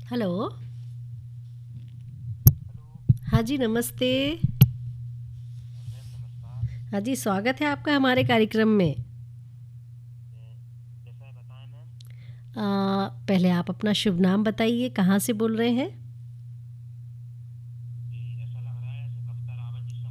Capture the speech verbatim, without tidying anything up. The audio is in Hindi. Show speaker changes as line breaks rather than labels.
हेलो।
हेलो।
हाँ जी, नमस्ते।
अ, मैम नमस्कार।
हाँ जी, स्वागत है आपका हमारे कार्यक्रम में।
अ, कैसा है बताएं मैम?
अ, पहले आप अपना शुभ नाम बताइए, कहाँ से बोल रहे हैं?